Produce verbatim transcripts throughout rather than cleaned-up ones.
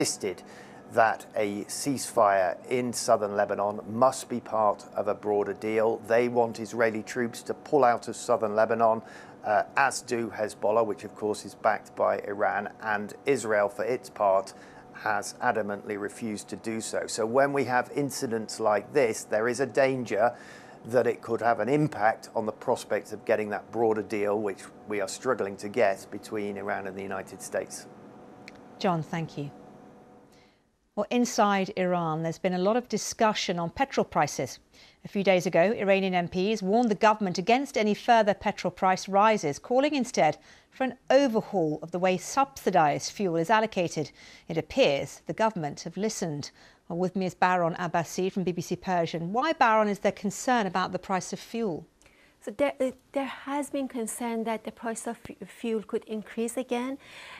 insisted that a ceasefire in southern Lebanon must be part of a broader deal. They want Israeli troops to pull out of southern Lebanon, uh, as do Hezbollah, which of course is backed by Iran, and Israel, for its part, has adamantly refused to do so. So when we have incidents like this, there is a danger that it could have an impact on the prospects of getting that broader deal, which we are struggling to get between Iran and the United States. John, thank you. Well, inside Iran, there's been a lot of discussion on petrol prices. A few days ago, Iranian M Ps warned the government against any further petrol price rises, calling instead for an overhaul of the way subsidised fuel is allocated. It appears the government have listened. Well, with me is Baron Abbasi from B B C Persian. Why, Baron, is there concern about the price of fuel? So there, uh, there has been concern that the price of fuel could increase again.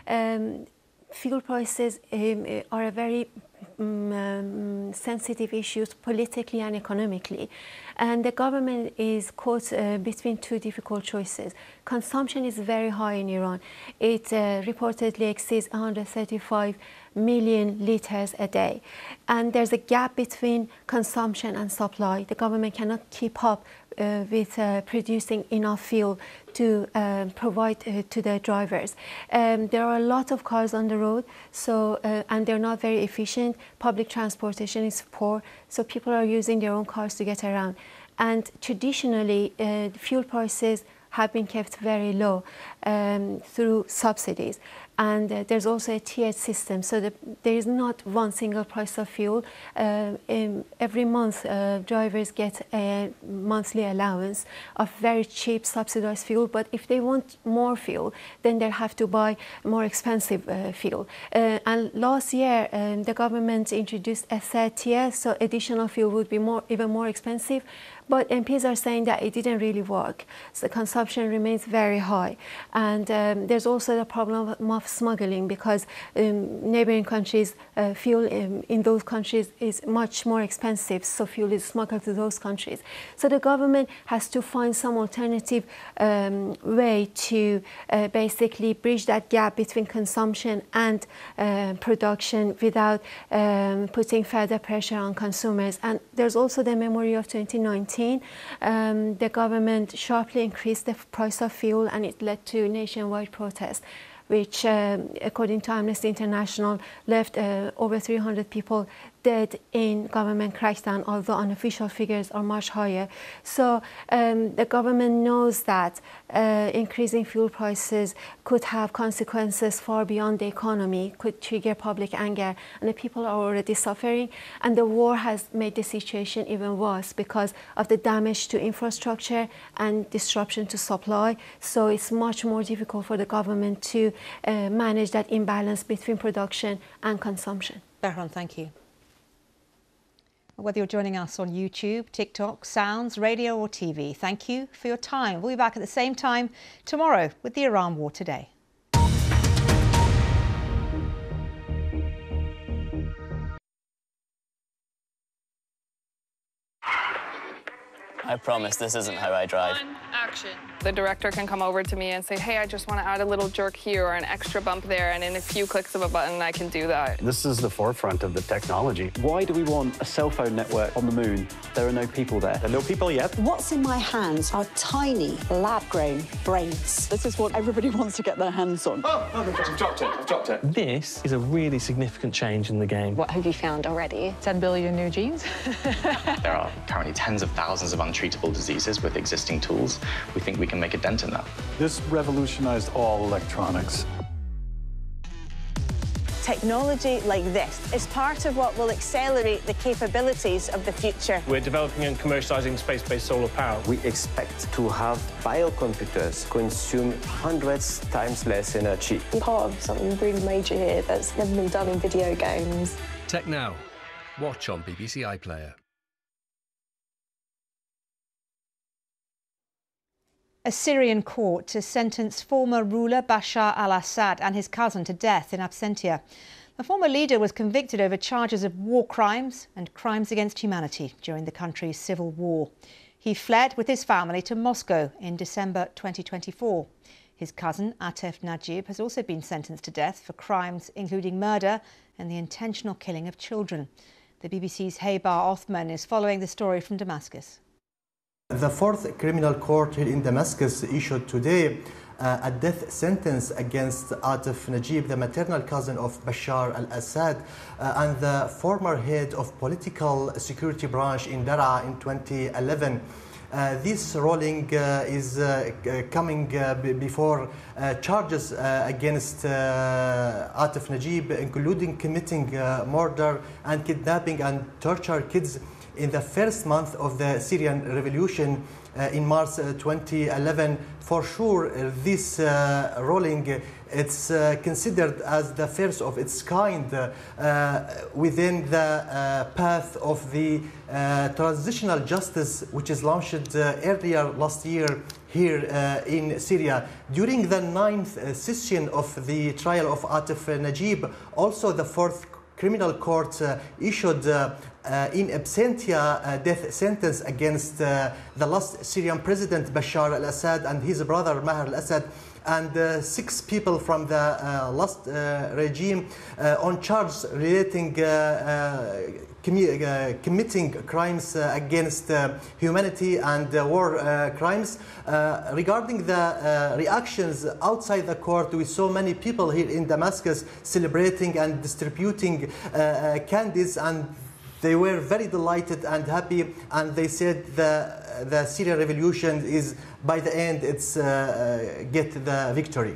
Um, Fuel prices um, are a very um, um, sensitive issue politically and economically. And the government is caught uh, between two difficult choices. Consumption is very high in Iran. It uh, reportedly exceeds one hundred thirty-five million litres a day. And there's a gap between consumption and supply. The government cannot keep up uh, with uh, producing enough fuel to uh, provide uh, to the drivers. Um, there are a lot of cars on the road, so uh, and they're not very efficient. Public transportation is poor, so people are using their own cars to get around. And traditionally, uh, fuel prices have been kept very low um, through subsidies. And uh, there's also a tiered system, so that there is not one single price of fuel. Uh, in, every month, uh, drivers get a monthly allowance of very cheap subsidized fuel, but if they want more fuel, then they'll have to buy more expensive uh, fuel. Uh, and last year, um, the government introduced a third tier, so additional fuel would be more, even more expensive. But M Ps are saying that it didn't really work. So the consumption remains very high. And um, there's also the problem of smuggling, because um, neighboring countries, uh, fuel in, in those countries is much more expensive. So fuel is smuggled to those countries. So the government has to find some alternative um, way to uh, basically bridge that gap between consumption and uh, production without um, putting further pressure on consumers. And there's also the memory of twenty nineteen. Um, the government sharply increased the price of fuel, and it led to nationwide protests, which, um, according to Amnesty International, left uh, over three hundred people dead in government crackdown, although unofficial figures are much higher. So um, the government knows that uh, increasing fuel prices could have consequences far beyond the economy, could trigger public anger, and the people are already suffering. And the war has made the situation even worse because of the damage to infrastructure and disruption to supply. So it's much more difficult for the government to uh, manage that imbalance between production and consumption. Behram, thank you. Whether you're joining us on YouTube, TikTok, Sounds, radio or T V, thank you for your time. We'll be back at the same time tomorrow with the Iran War Today. I promise this isn't how I drive. One, action. The director can come over to me and say, hey, I just want to add a little jerk here or an extra bump there, and in a few clicks of a button, I can do that. This is the forefront of the technology. Why do we want a cell phone network on the moon? There are no people there. There are no people yet. What's in my hands are tiny, lab-grown brains. This is what everybody wants to get their hands on. Oh, oh I've dropped it, I've dropped it. This is a really significant change in the game. What have you found already? ten billion new genes. There are currently tens of thousands of untreatable diseases with existing tools. We think we can make a dent in that. This revolutionized all electronics. Technology like this is part of what will accelerate the capabilities of the future. We're developing and commercializing space-based solar power. We expect to have biocomputers consume hundreds times less energy. I'm part of something really major here that's never been done in video games. Tech Now. Watch on B B C iPlayer. A Syrian court has sentenced former ruler Bashar al-Assad and his cousin to death in absentia. The former leader was convicted over charges of war crimes and crimes against humanity during the country's civil war. He fled with his family to Moscow in December twenty twenty-four. His cousin, Atef Najib, has also been sentenced to death for crimes including murder and the intentional killing of children. The B B C's Heybar Othman is following the story from Damascus. The fourth criminal court here in Damascus issued today uh, a death sentence against Atif Najib, the maternal cousin of Bashar al-Assad, uh, and the former head of political security branch in Daraa in twenty eleven. Uh, this ruling uh, is uh, coming uh, before uh, charges uh, against uh, Atif Najib, including committing uh, murder and kidnapping and torture kids in the first month of the Syrian revolution uh, in March uh, twenty eleven. For sure, uh, this uh, ruling it's uh, considered as the first of its kind uh, uh, within the uh, path of the uh, transitional justice, which is launched uh, earlier last year here uh, in Syria. During the ninth uh, session of the trial of Atif Najib, also the fourth criminal court uh, issued uh, uh, in absentia uh, death sentence against uh, the last Syrian president Bashar al-Assad and his brother Maher al-Assad, and uh, six people from the uh, last uh, regime uh, on charges relating uh, uh, commi uh, committing crimes uh, against uh, humanity and uh, war uh, crimes. Uh, regarding the uh, reactions outside the court, we saw many people here in Damascus celebrating and distributing uh, uh, candies, and they were very delighted and happy, and they said the, the Syrian revolution is, by the end, it's uh, uh, get the victory.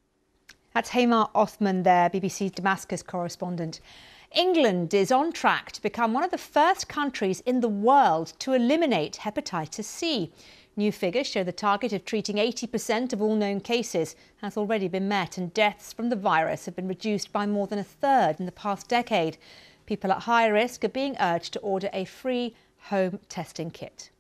That's Heybar Othman there, B B C's Damascus correspondent. England is on track to become one of the first countries in the world to eliminate hepatitis C. New figures show the target of treating eighty percent of all known cases has already been met, and deaths from the virus have been reduced by more than a third in the past decade. People at high risk are being urged to order a free home testing kit.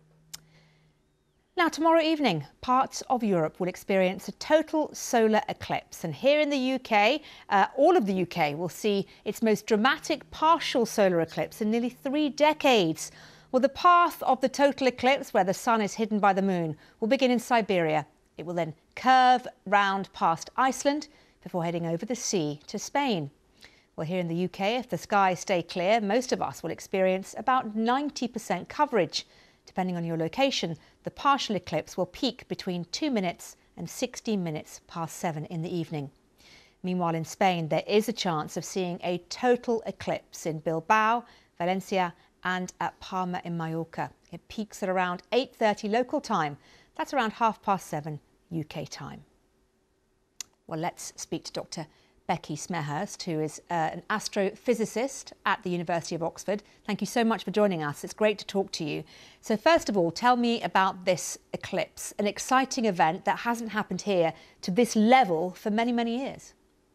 Now, tomorrow evening, parts of Europe will experience a total solar eclipse. And here in the U K, uh, all of the U K will see its most dramatic partial solar eclipse in nearly three decades. Well, the path of the total eclipse, where the sun is hidden by the moon, will begin in Siberia. It will then curve round past Iceland before heading over the sea to Spain. Well, here in the U K, if the skies stay clear, most of us will experience about ninety percent coverage. Depending on your location, the partial eclipse will peak between two minutes and sixteen minutes past seven in the evening. Meanwhile, in Spain, there is a chance of seeing a total eclipse in Bilbao, Valencia and at Palma in Mallorca. It peaks at around eight thirty local time. That's around half past seven U K time. Well, let's speak to Doctor Becky Smethurst, who is uh, an astrophysicist at the University of Oxford. Thank you so much for joining us. It's great to talk to you. So first of all, tell me about this eclipse, an exciting event that hasn't happened here to this level for many, many years.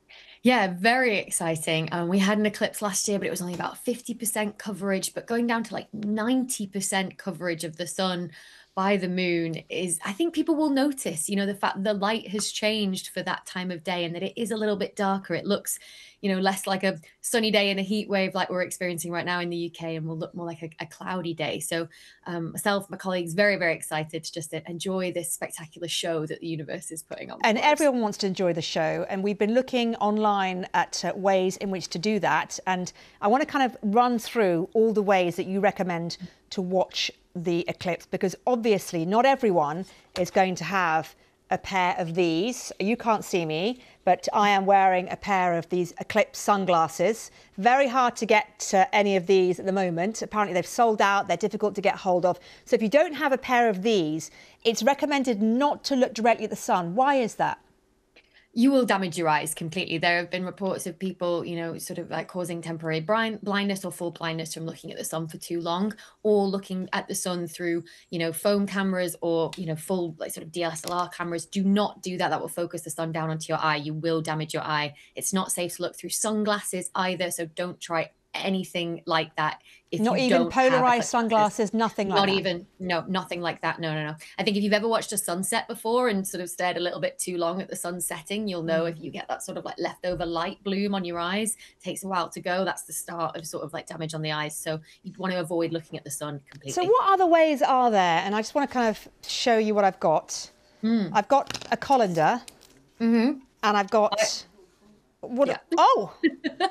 Yeah, very exciting. Um, we had an eclipse last year, but it was only about fifty percent coverage, but going down to like ninety percent coverage of the sun by the moon is, I think people will notice, you know, the fact the light has changed for that time of day and that it is a little bit darker. It looks, you know, less like a sunny day in a heat wave like we're experiencing right now in the U K, and will look more like a, a cloudy day. So um, myself, my colleagues, very, very excited to just enjoy this spectacular show that the universe is putting on. And everyone wants to enjoy the show. And we've been looking online at uh, ways in which to do that. And I want to kind of run through all the ways that you recommend to watch the eclipse, because obviously not everyone is going to have a pair of these. You can't see me, but I am wearing a pair of these eclipse sunglasses. Very hard to get uh, any of these at the moment. Apparently they've sold out, they're difficult to get hold of. So if you don't have a pair of these, it's recommended not to look directly at the sun. Why is that? You will damage your eyes completely. There have been reports of people, you know, sort of like causing temporary blind, blindness or full blindness from looking at the sun for too long, or looking at the sun through, you know, phone cameras or, you know, full like sort of D S L R cameras. Do not do that. That will focus the sun down onto your eye. You will damage your eye. It's not safe to look through sunglasses either. So don't try anything like that. If not you even don't polarized sunglasses, nothing like not that. Not even, no, nothing like that. No, no, no. I think if you've ever watched a sunset before and sort of stared a little bit too long at the sun setting, you'll know mm. if you get that sort of like leftover light bloom on your eyes, it takes a while to go. That's the start of sort of like damage on the eyes. So you'd want to avoid looking at the sun completely. So what other ways are there? And I just want to kind of show you what I've got. Mm. I've got a colander, mm-hmm. and I've got... I What? Yeah. Oh,